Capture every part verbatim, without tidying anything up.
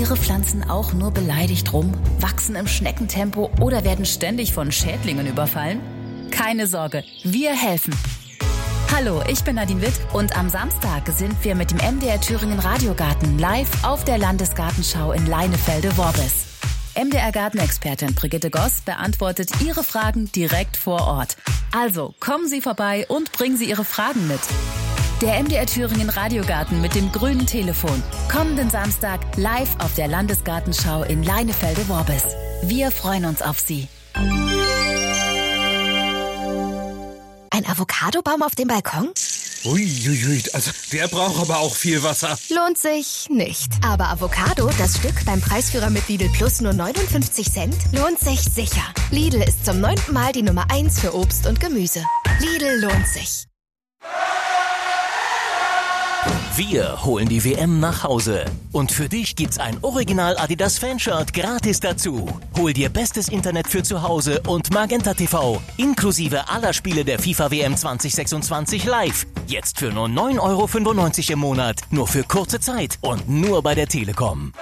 Ihre Pflanzen auch nur beleidigt rum, wachsen im Schneckentempo oder werden ständig von Schädlingen überfallen? Keine Sorge, wir helfen. Hallo, ich bin Nadine Witt und am Samstag sind wir mit dem M D R Thüringen Radiogarten live auf der Landesgartenschau in Leinefelde-Worbis. M D R-Gartenexpertin Brigitte Goss beantwortet Ihre Fragen direkt vor Ort. Also kommen Sie vorbei und bringen Sie Ihre Fragen mit. Der M D R Thüringen Radiogarten mit dem grünen Telefon. Kommenden Samstag live auf der Landesgartenschau in Leinefelde-Worbis. Wir freuen uns auf Sie. Ein Avocadobaum auf dem Balkon? Uiuiui, also der braucht aber auch viel Wasser. Lohnt sich nicht. Aber Avocado, das Stück beim Preisführer mit Lidl Plus nur neunundfünfzig Cent, lohnt sich sicher. Lidl ist zum neunten Mal die Nummer eins für Obst und Gemüse. Lidl lohnt sich. Wir holen die W M nach Hause. Und für dich gibt's ein Original Adidas Fanshirt gratis dazu. Hol dir bestes Internet für zu Hause und Magenta T V. Inklusive aller Spiele der FIFA W M zwanzig sechsundzwanzig live. Jetzt für nur neun Euro fünfundneunzig im Monat. Nur für kurze Zeit und nur bei der Telekom.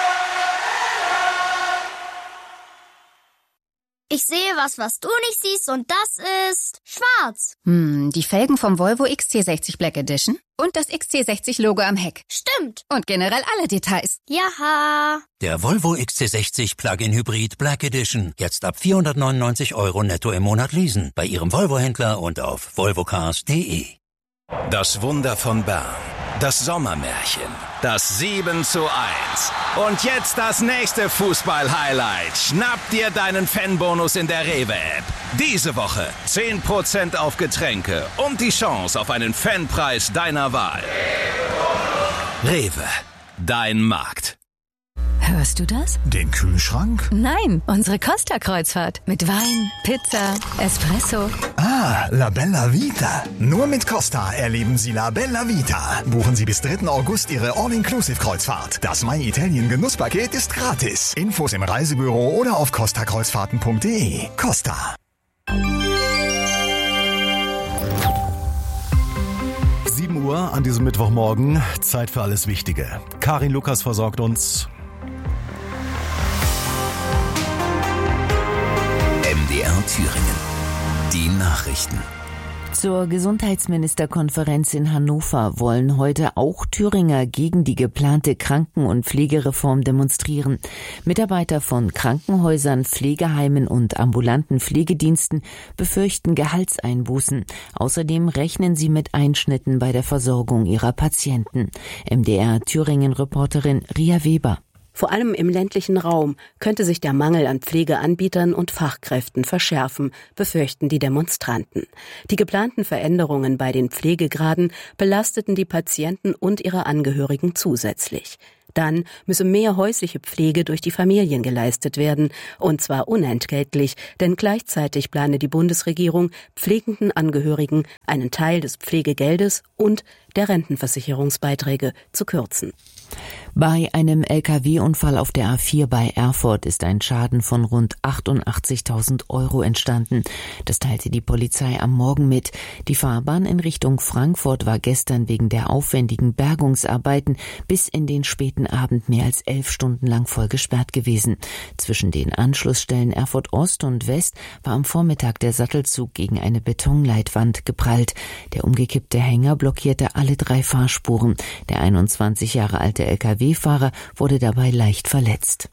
Ich sehe was, was du nicht siehst, und das ist schwarz. Hm, die Felgen vom Volvo X C sechzig Black Edition und das X C sechzig Logo am Heck. Stimmt. Und generell alle Details. Jaha. Der Volvo X C sechzig Plug-in Hybrid Black Edition. Jetzt ab vierhundertneunundneunzig Euro netto im Monat leasen. Bei Ihrem Volvo-Händler und auf volvocars punkt de. Das Wunder von Bern. Das Sommermärchen. Das sieben zu eins. Und jetzt das nächste Fußball-Highlight. Schnapp dir deinen Fanbonus in der Rewe-App. Diese Woche zehn Prozent auf Getränke und die Chance auf einen Fanpreis deiner Wahl. Rewe, dein Markt. Hörst du das? Den Kühlschrank? Nein, unsere Costa-Kreuzfahrt. Mit Wein, Pizza, Espresso. Ah, La Bella Vita. Nur mit Costa erleben Sie La Bella Vita. Buchen Sie bis dritten August Ihre All-Inclusive-Kreuzfahrt. Das My Italien Genusspaket ist gratis. Infos im Reisebüro oder auf costa kreuzfahrten punkt de. Costa. sieben Uhr an diesem Mittwochmorgen. Zeit für alles Wichtige. Karin Lukas versorgt uns. M D R Thüringen. Die Nachrichten. Zur Gesundheitsministerkonferenz in Hannover wollen heute auch Thüringer gegen die geplante Kranken- und Pflegereform demonstrieren. Mitarbeiter von Krankenhäusern, Pflegeheimen und ambulanten Pflegediensten befürchten Gehaltseinbußen. Außerdem rechnen sie mit Einschnitten bei der Versorgung ihrer Patienten. M D R Thüringen-Reporterin Ria Weber. Vor allem im ländlichen Raum könnte sich der Mangel an Pflegeanbietern und Fachkräften verschärfen, befürchten die Demonstranten. Die geplanten Veränderungen bei den Pflegegraden belasteten die Patienten und ihre Angehörigen zusätzlich. Dann müsse mehr häusliche Pflege durch die Familien geleistet werden, und zwar unentgeltlich, denn gleichzeitig plane die Bundesregierung, pflegenden Angehörigen einen Teil des Pflegegeldes und der Rentenversicherungsbeiträge zu kürzen. Bei einem L K W-Unfall auf der A vier bei Erfurt ist ein Schaden von rund achtundachtzigtausend Euro entstanden. Das teilte die Polizei am Morgen mit. Die Fahrbahn in Richtung Frankfurt war gestern wegen der aufwendigen Bergungsarbeiten bis in den späten Abend mehr als elf Stunden lang voll gesperrt gewesen. Zwischen den Anschlussstellen Erfurt Ost und West war am Vormittag der Sattelzug gegen eine Betonleitwand geprallt. Der umgekippte Hänger blockierte alle drei Fahrspuren. Der einundzwanzig Jahre alte L K W-Fahrer wurde dabei leicht verletzt.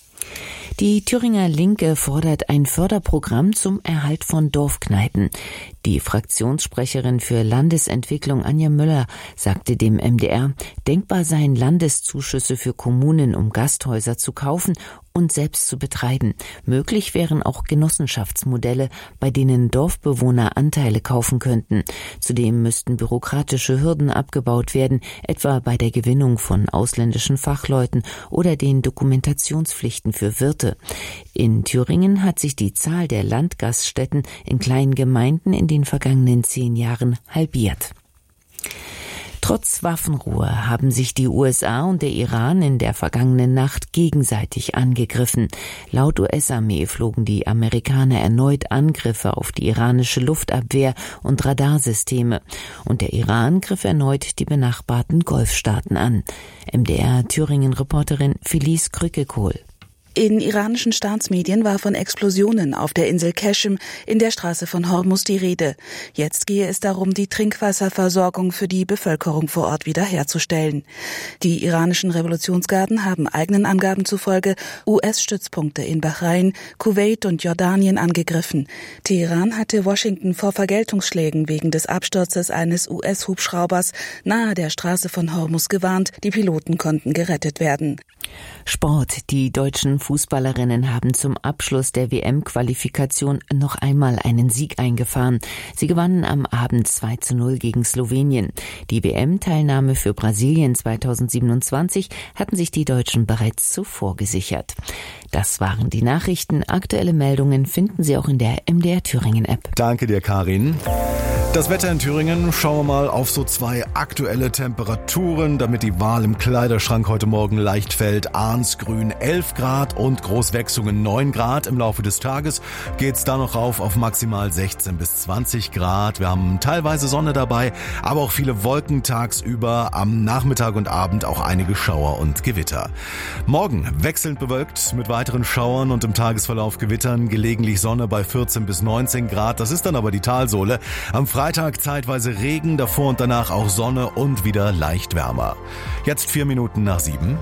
Die Thüringer Linke fordert ein Förderprogramm zum Erhalt von Dorfkneipen. Die Fraktionssprecherin für Landesentwicklung Anja Müller sagte dem M D R, denkbar seien Landeszuschüsse für Kommunen, um Gasthäuser zu kaufen und selbst zu betreiben. Möglich wären auch Genossenschaftsmodelle, bei denen Dorfbewohner Anteile kaufen könnten. Zudem müssten bürokratische Hürden abgebaut werden, etwa bei der Gewinnung von ausländischen Fachleuten oder den Dokumentationspflichten für Wirte. In Thüringen hat sich die Zahl der Landgaststätten in kleinen Gemeinden in den vergangenen zehn Jahren halbiert. Trotz Waffenruhe haben sich die U S A und der Iran in der vergangenen Nacht gegenseitig angegriffen. Laut U S-Armee flogen die Amerikaner erneut Angriffe auf die iranische Luftabwehr und Radarsysteme. Und der Iran griff erneut die benachbarten Golfstaaten an. M D R-Thüringen-Reporterin Felice Krückekohl. In iranischen Staatsmedien war von Explosionen auf der Insel Qeshm in der Straße von Hormuz die Rede. Jetzt gehe es darum, die Trinkwasserversorgung für die Bevölkerung vor Ort wiederherzustellen. Die iranischen Revolutionsgarden haben eigenen Angaben zufolge U S-Stützpunkte in Bahrain, Kuwait und Jordanien angegriffen. Teheran hatte Washington vor Vergeltungsschlägen wegen des Absturzes eines U S-Hubschraubers nahe der Straße von Hormuz gewarnt. Die Piloten konnten gerettet werden. Sport. Die deutschen Fußballerinnen haben zum Abschluss der W M-Qualifikation noch einmal einen Sieg eingefahren. Sie gewannen am Abend zwei zu null gegen Slowenien. Die W M-Teilnahme für Brasilien zweitausendsiebenundzwanzig hatten sich die Deutschen bereits zuvor gesichert. Das waren die Nachrichten. Aktuelle Meldungen finden Sie auch in der M D R Thüringen-App. Danke dir, Karin. Das Wetter in Thüringen, schauen wir mal auf so zwei aktuelle Temperaturen, damit die Wahl im Kleiderschrank heute Morgen leicht fällt. Arnsgrün elf Grad und Großwechsungen neun Grad. Im Laufe des Tages geht's da noch rauf auf maximal sechzehn bis zwanzig Grad. Wir haben teilweise Sonne dabei, aber auch viele Wolken tagsüber. Am Nachmittag und Abend auch einige Schauer und Gewitter. Morgen wechselnd bewölkt mit weiteren Schauern und im Tagesverlauf Gewittern. Gelegentlich Sonne bei vierzehn bis neunzehn Grad. Das ist dann aber die Talsohle. Am Freitag zeitweise Regen, davor und danach auch Sonne und wieder leicht wärmer. Jetzt vier Minuten nach sieben.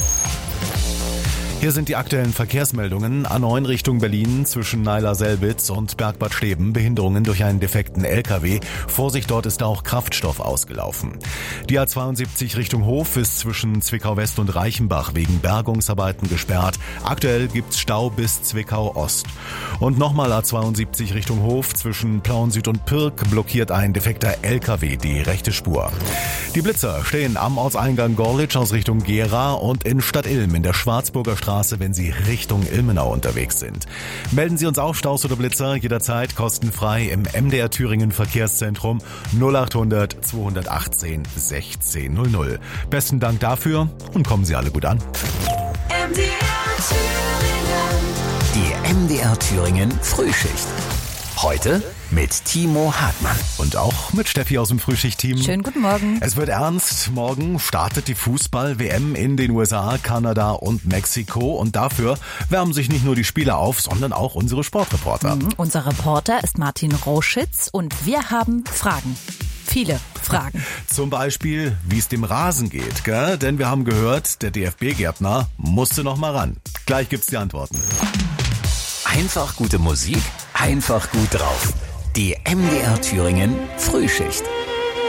Hier sind die aktuellen Verkehrsmeldungen. A neun Richtung Berlin zwischen Naila-Selbitz und Bergbad Steben. Behinderungen durch einen defekten L K W. Vorsicht, dort ist auch Kraftstoff ausgelaufen. Die A zweiundsiebzig Richtung Hof ist zwischen Zwickau-West und Reichenbach wegen Bergungsarbeiten gesperrt. Aktuell gibt's Stau bis Zwickau-Ost. Und nochmal A zweiundsiebzig Richtung Hof zwischen Plauen-Süd und Pirk blockiert ein defekter L K W die rechte Spur. Die Blitzer stehen am Ortseingang Gorlitz aus Richtung Gera und in Stadtilm in der Schwarzburger Straße, wenn Sie Richtung Ilmenau unterwegs sind. Melden Sie uns auch Staus oder Blitzer jederzeit kostenfrei im M D R Thüringen Verkehrszentrum null achthundert zweihundertachtzehn sechzehn null null. Besten Dank dafür und kommen Sie alle gut an. M D R Thüringen. Die M D R Thüringen Frühschicht. Heute mit Timo Hartmann. Und auch mit Steffi aus dem Frühschicht-Team. Schönen guten Morgen. Es wird ernst. Morgen startet die Fußball-W M in den U S A, Kanada und Mexiko. Und dafür wärmen sich nicht nur die Spieler auf, sondern auch unsere Sportreporter. Mhm. Unser Reporter ist Martin Roschitz und wir haben Fragen. Viele Fragen. Zum Beispiel, wie es dem Rasen geht, gell? Denn wir haben gehört, der D F B-Gärtner musste noch mal ran. Gleich gibt's die Antworten. Einfach gute Musik, einfach gut drauf. Die M D R Thüringen Frühschicht.